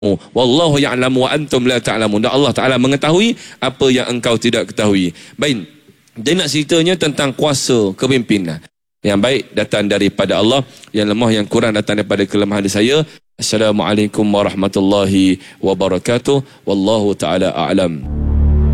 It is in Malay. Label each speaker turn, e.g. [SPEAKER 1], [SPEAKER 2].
[SPEAKER 1] Wallahu ya'lamu wa antum la ta'lamun. Dan Allah Ta'ala mengetahui apa yang engkau tidak ketahui. Baik, dia nak ceritanya tentang kuasa kepimpinan. Yang baik datang daripada Allah, yang lemah, yang kurang datang daripada kelemahan saya. Assalamualaikum warahmatullahi wabarakatuh. Wallahu ta'ala a'lam.